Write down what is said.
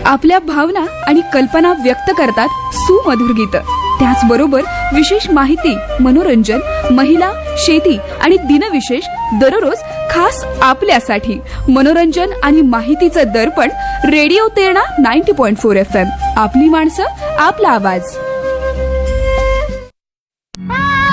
आपल्या भावना आणि कल्पना व्यक्त करतात सुमधुर गीत. त्याचबरोबर विशेष माहिती, मनोरंजन, महिला, शेती आणि दिनविशेष दररोज खास आपल्यासाठी. मनोरंजन आणि माहितीचं दर्पण रेडिओ तेरणा 90.4 FM. आपली माणसं, आपला आवाज.